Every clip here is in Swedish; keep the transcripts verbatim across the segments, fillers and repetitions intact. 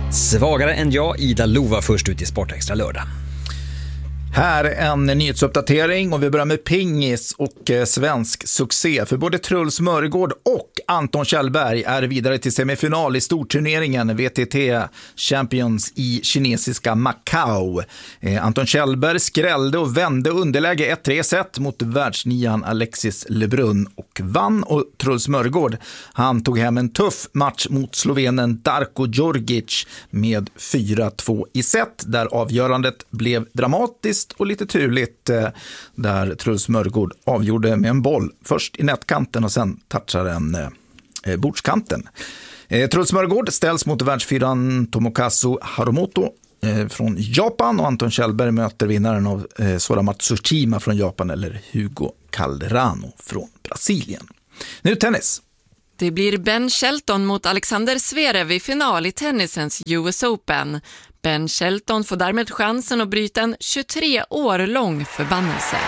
Svagare än jag, Ida Lova först ut i Sportextra lördag. Här en nyhetsuppdatering och vi börjar med pingis och eh, svensk succé. För både Truls Mörgård och Anton Kjellberg är vidare till semifinal i storturneringen V T T Champions i kinesiska Macau. Eh, Anton Kjellberg skrällde och vände underläge ett tre set mot världsnian Alexis Lebrun och vann. Och Truls Mörgård, han tog hem en tuff match mot slovenen Darko Djordjic med fyra två i set, där avgörandet blev dramatiskt och lite turligt, där Truls Mörgård avgjorde med en boll först i nätkanten och sen touchade den eh, bordskanten. Eh, Truls Mörgård ställs mot världsfyran Tomokazu Harumoto eh, från Japan, och Anton Kjellberg möter vinnaren av eh, Sora Matsushima från Japan eller Hugo Calderano från Brasilien. Nu tennis. Det blir Ben Shelton mot Alexander Zverev i final i tennisens U S Open. Ben Shelton får därmed chansen att bryta en tjugotre år lång förbannelse.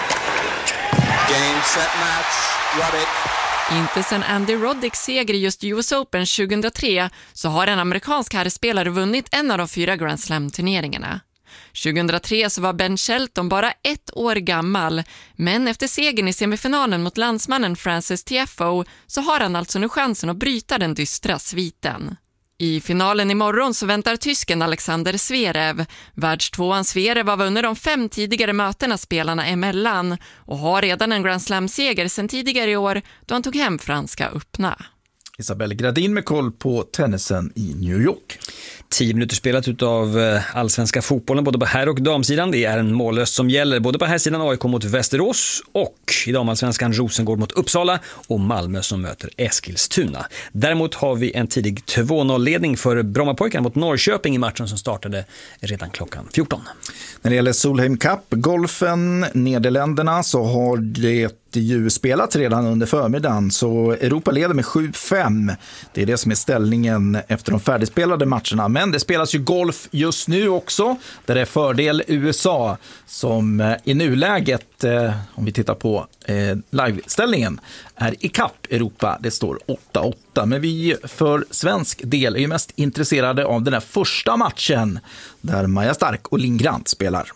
Game, set, match, Roddick. Inte sedan Andy Roddicks seger i just U S Open tjugohundratre så har en amerikansk herrspelare vunnit en av de fyra Grand Slam-turneringarna. tjugohundratre så var Ben Shelton bara ett år gammal, men efter segern i semifinalen mot landsmannen Francis Tiafoe så har han alltså nu chansen att bryta den dystra sviten. I finalen imorgon så väntar tysken Alexander Zverev. Världstvåan Zverev har vunnit de fem tidigare mötena spelarna emellan och har redan en Grand Slam-seger sedan tidigare i år då han tog hem franska öppna. Isabelle Gradin med koll på tennisen i New York. Tio minuter spelat utav allsvenska fotbollen både på herr- och damsidan. Det är en mållöst som gäller både på herrsidan A I K mot Västerås och i damallsvenskan Rosengård mot Uppsala och Malmö som möter Eskilstuna. Däremot har vi en tidig två noll-ledning för Brommapojkarna mot Norrköping i matchen som startade redan klockan fjorton. När det gäller Solheim Cup, golfen, Nederländerna, så har det ju spelats redan under förmiddagen, så Europa leder med sju fem. Det är det som är ställningen efter de färdigspelade matcherna. Men det spelas ju golf just nu också, där det är fördel U S A som i nuläget, eh, om vi tittar på eh, live-ställningen, är i kapp Europa. Det står åtta åtta. Men vi för svensk del är ju mest intresserade av den här första matchen där Maja Stark och Linn Grant spelar.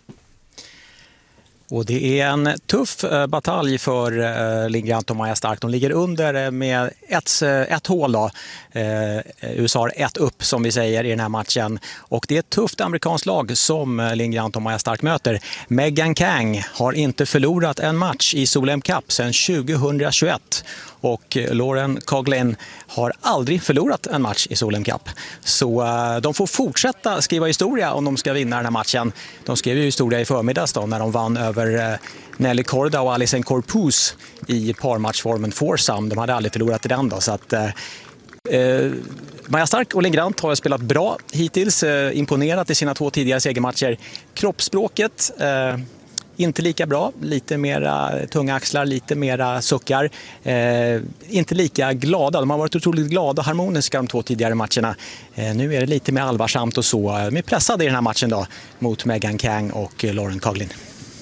Och det är en tuff eh, batalj för eh, Linn Grant och Maja Stark. De ligger under med ett, ett hål då. Eh, U S A har ett upp som vi säger i den här matchen. Och det är ett tufft amerikanskt lag som eh, Linn Grant och Maja Stark möter. Megan Kang har inte förlorat en match i Solheim Cup sedan tjugohundratjugoett. Och Lauren Coughlin har aldrig förlorat en match i Solheim Cup. Så uh, de får fortsätta skriva historia om de ska vinna den här matchen. De skrev ju historia i förmiddags då, när de vann över uh, Nelly Korda och Alison Corpus i parmatchformen foursome. De hade aldrig förlorat i den då. Så att, uh, uh, Maja Stark och Linn Grant har spelat bra hittills. Uh, imponerat i sina två tidigare segermatcher. Kroppsspråket... Uh, Inte lika bra, lite mera tunga axlar, lite mera suckar. Eh, inte lika glada, de har varit otroligt glada och harmoniska de två tidigare matcherna. Eh, nu är det lite mer allvarsamt och så. De är pressade i den här matchen då mot Megan Kang och Lauren Coughlin.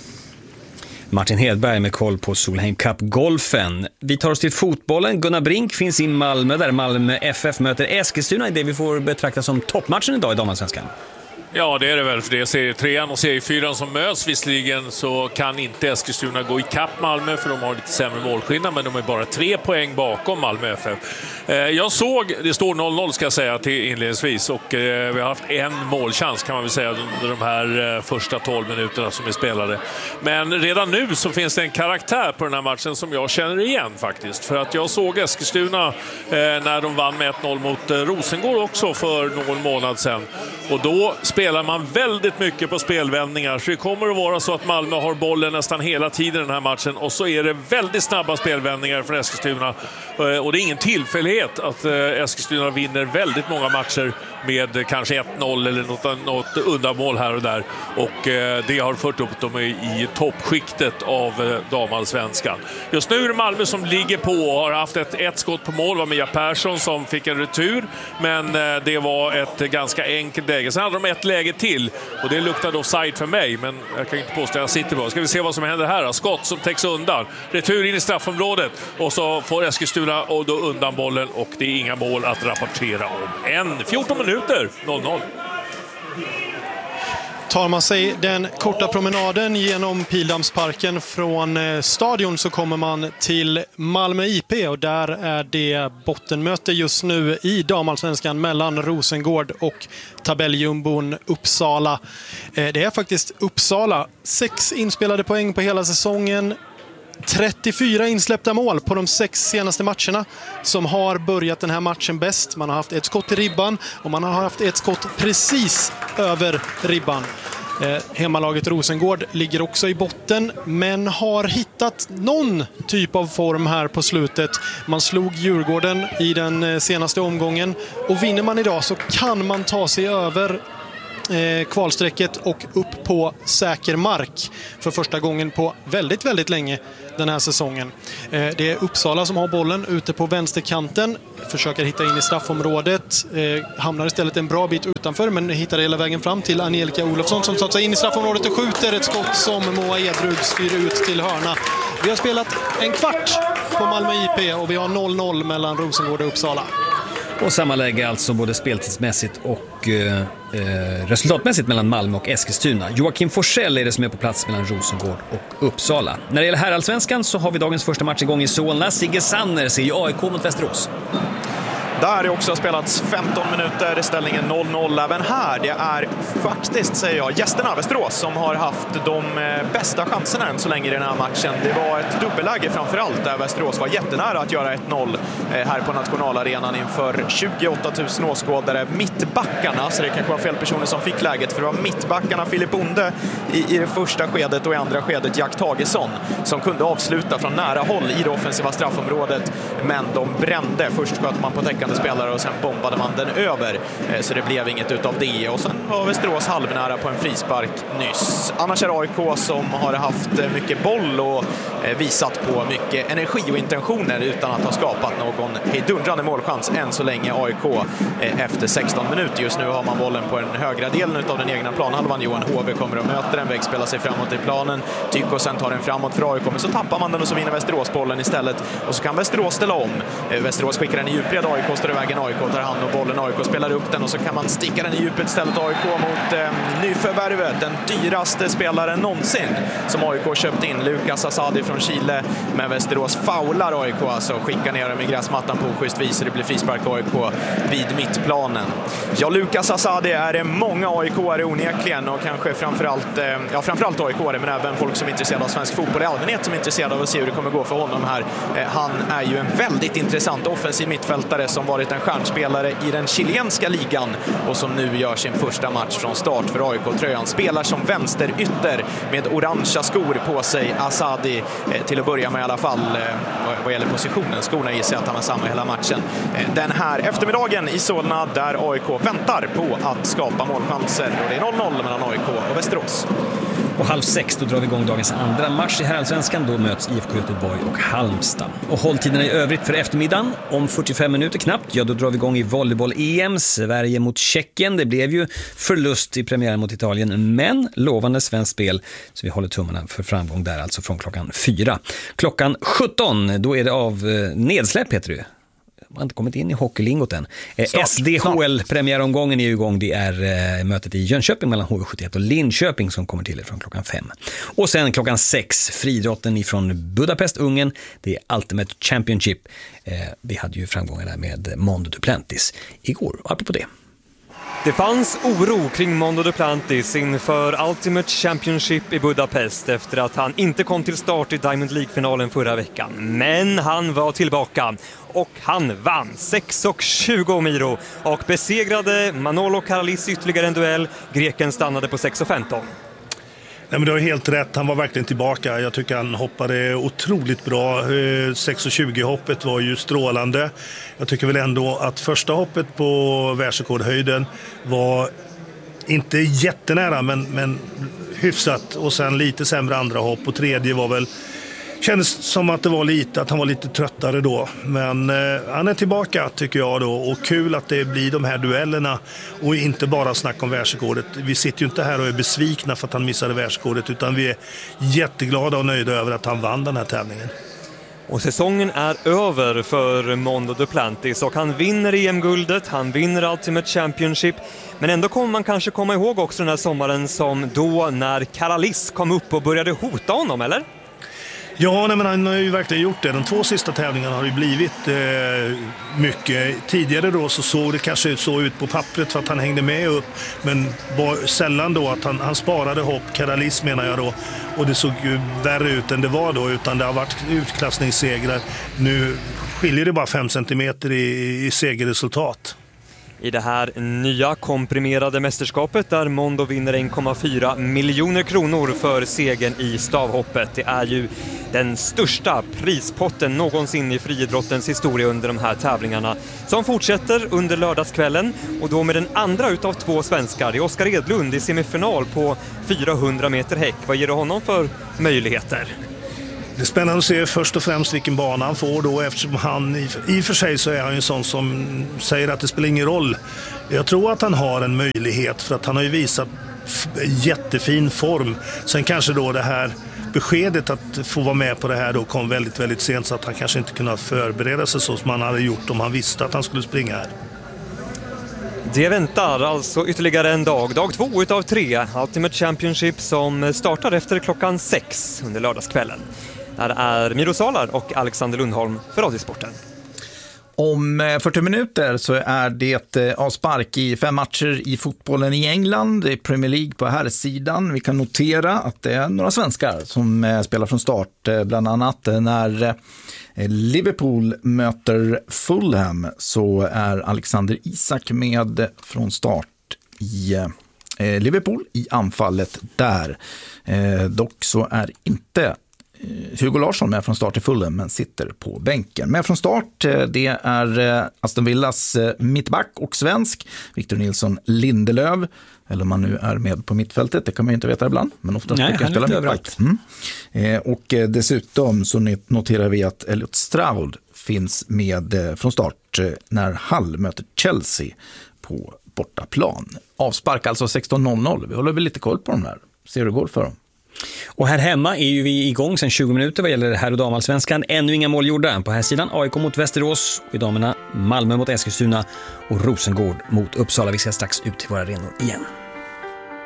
Martin Hedberg med koll på Solheim Cup-golfen. Vi tar oss till fotbollen. Gunnar Brink finns i Malmö där Malmö F F möter Eskilstuna i det vi får betrakta som toppmatchen idag i damallsvenskan. Ja, det är det väl, för det är serietrean och seriefyran som möts. Visserligen så kan inte Eskilstuna gå i kapp Malmö för de har lite sämre målskillnad, men de är bara tre poäng bakom Malmö F F. Jag såg, det står noll noll ska jag säga till inledningsvis, och vi har haft en målchans kan man väl säga under de här första tolv minuterna som är spelade. Men redan nu så finns det en karaktär på den här matchen som jag känner igen faktiskt. För att jag såg Eskilstuna när de vann med ett noll mot Rosengård också för någon månad sedan. Och då spelar man väldigt mycket på spelvändningar, så det kommer att vara så att Malmö har bollen nästan hela tiden den här matchen, och så är det väldigt snabba spelvändningar för Eskilstuna, och det är ingen tillfällighet att Eskilstuna vinner väldigt många matcher med kanske ett noll eller något, något undanmål här och där, och det har fört upp dem i toppskiktet av damallsvenskan. Just nu är det Malmö som ligger på och har haft ett, ett skott på mål, var Mia Persson som fick en retur, men det var ett ganska enkelt läge. Sen hade de ett läge till. Och det luktade offside för mig, men jag kan inte påstå att jag sitter bra. Ska vi se vad som händer här. Skott som täcks undan. Retur in i straffområdet. Och så får Eskilstuna och då undan bollen. Och det är inga mål att rapportera om. En fjorton minuter, noll noll. Tar man sig den korta promenaden genom Pildammsparken från stadion så kommer man till Malmö I P och där är det bottenmöte just nu i damallsvenskan mellan Rosengård och tabelljumbon Uppsala. Det är faktiskt Uppsala. Sex inspelade poäng på hela säsongen. trettiofyra insläppta mål på de sex senaste matcherna som har börjat den här matchen bäst. Man har haft ett skott i ribban och man har haft ett skott precis över ribban. Eh, hemmalaget Rosengård ligger också i botten men har hittat någon typ av form här på slutet. Man slog Djurgården i den senaste omgången och vinner man idag så kan man ta sig över Eh, kvalsträcket och upp på säker mark för första gången på väldigt, väldigt länge den här säsongen. Eh, det är Uppsala som har bollen ute på vänsterkanten, försöker hitta in i straffområdet, eh, hamnar istället en bra bit utanför men hittar hela vägen fram till Angelica Olofsson som tar sig in i straffområdet och skjuter ett skott som Moa Edrud styr ut till hörna. Vi har spelat en kvart på Malmö I P och vi har noll noll mellan Rosengård och Uppsala. Och samma läge alltså både speltidsmässigt och eh, resultatmässigt mellan Malmö och Eskilstuna. Joakim Forsell är det som är på plats mellan Rosengård och Uppsala. När det gäller herrallsvenskan så har vi dagens första match igång i Solna. Sigge Sanner ser ju A I K mot Västerås. Där har också spelats femton minuter, ställningen noll noll även här. Det är faktiskt, säger jag, gästerna Västerås som har haft de bästa chanserna än så länge i den här matchen. Det var ett dubbelläge framförallt där Västerås var jättenära att göra ett noll här på nationalarenan inför tjugoåtta tusen åskådare. Mittbackarna, så det kanske var fel personer som fick läget, för det var mittbackarna Filip Bonde i, i det första skedet och i andra skedet Jack Tagesson som kunde avsluta från nära håll i det offensiva straffområdet, men de brände. Först sköt man på täckande spelare och sen bombade man den över, så det blev inget utav det. Och sen var Västerås halvnära på en frispark nyss. Annars är A I K som har haft mycket boll och visat på mycket energi och intentioner utan att ha skapat någon hejdundrande målchans än så länge. A I K efter sexton minuter. Just nu har man bollen på den högra delen av den egna planhalvan. Johan Hove kommer och möter den, vägspelar sig framåt i planen. Tycker sen tar den framåt för A I K, men så tappar man den och så vinner Västerås bollen istället. Och så kan Västerås ställa om. Västerås skickar den i djupled, A I K står i vägen, A I K tar hand om bollen, A I K spelar upp den och så kan man sticka den i djupet istället. A I K mot eh, nyförvärvet, den dyraste spelaren någonsin som A I K köpt in, Lucas Asadi från Chile, men Västerås faular A I K, alltså skickar ner den med gräsmattan på oschysst vis, det blir frispark A I K vid mittplanen. Ja, Lucas Asadi är det många A I K-are onekligen och kanske framförallt, eh, ja, framförallt A I K-are, men även folk som är intresserade av svensk fotboll i allmänhet som är intresserade av att se hur det kommer gå för honom här. Eh, han är ju en väldigt intressant offensiv mittfältare som varit en stjärnspelare i den chilenska ligan och som nu gör sin första match från start för A I K-tröjan. Spelar som vänsterytter med orangea skor på sig, Asadi, eh, till att börja med i alla fall eh, vad gäller positionen. Skorna gissar att han har samma hela matchen. Eh, den här eftermiddagen i Solna där A I K väntar på att skapa målchanser och det är noll noll mellan A I K och Västerås. Och halv sex då drar vi igång dagens andra match i herrallsvenskan. Då möts I F K Göteborg och Halmstad. Och hålltiderna i övrigt för eftermiddagen om fyrtiofem minuter knappt. Ja, då drar vi igång i volleyboll-E M. Sverige mot Tjeckien. Det blev ju förlust i premiären mot Italien, men lovande svenskt spel. Så vi håller tummarna för framgång där, alltså från klockan fyra. Klockan sjutton, då är det av nedsläpp, heter det. Man har inte kommit in i hockeylingot än. Snart, S D H L-premiäromgången är ju igång. Det är eh, mötet i Jönköping mellan H V sjuttioett och Linköping som kommer till från klockan fem. Och sen klockan sex, friidrotten ifrån Budapest, Ungern. Det är Ultimate Championship. Eh, vi hade ju framgångar där med Mondo Duplantis igår. Apropå det. Det fanns oro kring Mondo Duplantis inför Ultimate Championship i Budapest efter att han inte kom till start i Diamond League-finalen förra veckan. Men han var tillbaka och han vann sex tjugo Miro och besegrade Manolo Karalis ytterligare en duell. Greken stannade på sex femton. Nej, men det var helt rätt. Han var verkligen tillbaka. Jag tycker han hoppade otroligt bra. sex tjugo-hoppet var ju strålande. Jag tycker väl ändå att första hoppet på världsrekordhöjden var inte jättenära, men, men hyfsat. Och sen lite sämre andra hopp. Och tredje var väl kändes som att det var lite, att han var lite tröttare då. Men eh, han är tillbaka tycker jag då, och kul att det blir de här duellerna och inte bara snack om världsrekordet. Vi sitter ju inte här och är besvikna för att han missade världsrekordet, utan vi är jätteglada och nöjda över att han vann den här tävlingen. Och säsongen är över för Mondo Duplantis och han vinner E M-guldet, han vinner Ultimate Championship. Men ändå kommer man kanske komma ihåg också den här sommaren som då när Karalis kom upp och började hota honom, eller? Ja, nej, men han har ju verkligen gjort det. De två sista tävlingarna har ju blivit eh, mycket. Tidigare då så såg det kanske så ut på pappret för att han hängde med upp. Men var sällan då att han, han sparade hopp, Karalis menar jag då. Och det såg ju värre ut än det var då, utan det har varit utklassningssegrar. Nu skiljer det bara fem centimeter i, i segerresultat. I det här nya komprimerade mästerskapet där Mondo vinner en komma fyra miljoner kronor för segern i stavhoppet. Det är ju den största prispotten någonsin i friidrottens historia under de här tävlingarna som fortsätter under lördagskvällen, och då med den andra utav två svenskar. Det är Oskar Edlund i semifinal på fyrahundra meter häck. Vad ger det honom för möjligheter? Det är spännande att se först och främst vilken bana han får då, eftersom han i, i och för sig så är han ju en sån som säger att det spelar ingen roll. Jag tror att han har en möjlighet, för att han har ju visat f- jättefin form. Sen kanske då det här beskedet att få vara med på det här då kom väldigt, väldigt sent, så att han kanske inte kunde förbereda sig så som han hade gjort om han visste att han skulle springa här. Det väntar alltså ytterligare en dag, dag två utav tre, Ultimate Championship som startar efter klockan sex under lördagskvällen. Här är Miro Salar och Alexander Lundholm för Radiosporten. Om fyrtio minuter så är det avspark i fem matcher i fotbollen i England, i Premier League på här sidan. Vi kan notera att det är några svenskar som spelar från start, bland annat när Liverpool möter Fulham så är Alexander Isak med från start i Liverpool i anfallet där. Dock så är inte Hugo Larsson med från start i Fulham, men sitter på bänken. Med från start, det är Aston Villas mittback och svensk Victor Nilsson Lindelöf, eller om man nu är med på mittfältet, det kan man ju inte veta ibland, men oftast brukar han spela mittback. Mm. Eh, och dessutom så noterar vi att Elliot Stroud finns med från start när Hull möter Chelsea på bortaplan. Avspark alltså sexton noll noll. Vi håller väl lite koll på dem här. Ser du går för dem? Och här hemma är ju vi igång sedan tjugo minuter vad gäller herr- och damallsvenskan. Ännu inga mål gjorda. På här sidan A I K mot Västerås, och i damerna Malmö mot Eskilstuna och Rosengård mot Uppsala. Vi ska strax ut till våra arenor igen.